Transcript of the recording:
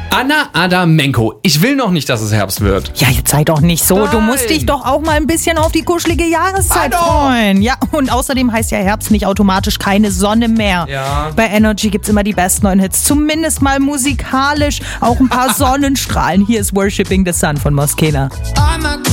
Anna Adamenko. Ich will noch nicht, dass es Herbst wird. Ja, jetzt sei doch nicht so. Nein. Du musst dich doch auch mal ein bisschen auf die kuschelige Jahreszeit freuen. Ja, und außerdem heißt ja Herbst nicht automatisch keine Sonne mehr. Ja. Bei Energy gibt's immer die besten neuen Hits. Zumindest mal musikalisch. Auch ein paar Sonnenstrahlen. Hier ist Worshipping the Sun von Moskena. I'm a